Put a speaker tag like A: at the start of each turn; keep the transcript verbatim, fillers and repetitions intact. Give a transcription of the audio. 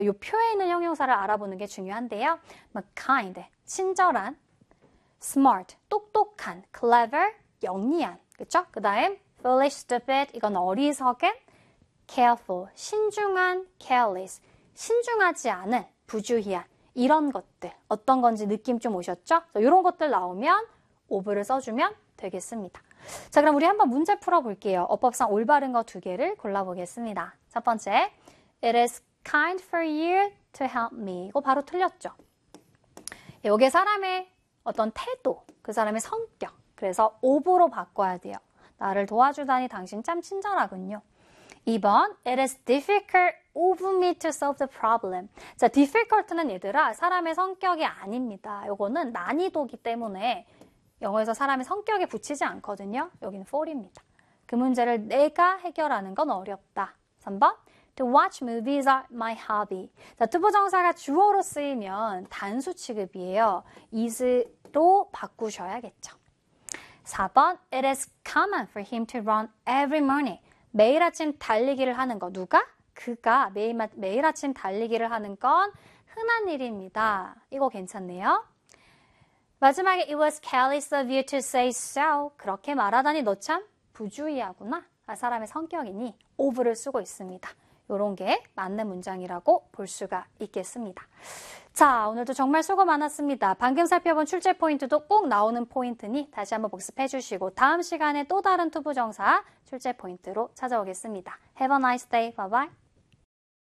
A: 이 표에 있는 형용사를 알아보는 게 중요한데요. kind, 친절한, smart, 똑똑한, clever, 영리한, 그쵸? 그 다음 foolish, stupid, 이건 어리석은, careful, 신중한, careless, 신중하지 않은, 부주의한, 이런 것들 어떤 건지 느낌 좀 오셨죠? 이런 것들 나오면 of를 써주면 되겠습니다. 자, 그럼 우리 한번 문제 풀어볼게요. 어법상 올바른 거 두 개를 골라보겠습니다. 첫 번째, It is kind for you to help me. 이거 바로 틀렸죠? 이게 사람의 어떤 태도, 그 사람의 성격. 그래서 of로 바꿔야 돼요. 나를 도와주다니 당신 참 친절하군요. 이 번, It is difficult of me to solve the problem. 자, difficult는 얘들아 사람의 성격이 아닙니다. 요거는 난이도기 때문에 영어에서 사람의 성격에 붙이지 않거든요. 여기는 for입니다. 그 문제를 내가 해결하는 건 어렵다. 삼 번, To watch movies are my hobby. 자, 투부정사가 주어로 쓰이면 단수 취급이에요. is로 바꾸셔야겠죠. 사 번, It is common for him to run every morning. 매일 아침 달리기를 하는 거. 누가? 그가 매일, 매일 아침 달리기를 하는 건 흔한 일입니다. 이거 괜찮네요. 마지막에 It was careless of you to say so. 그렇게 말하다니 너 참 부주의하구나. 아, 사람의 성격이니 of를 쓰고 있습니다. 이런 게 맞는 문장이라고 볼 수가 있겠습니다. 자, 오늘도 정말 수고 많았습니다. 방금 살펴본 출제 포인트도 꼭 나오는 포인트니 다시 한번 복습해 주시고 다음 시간에 또 다른 투부정사 출제 포인트로 찾아오겠습니다. Have a nice day. Bye bye.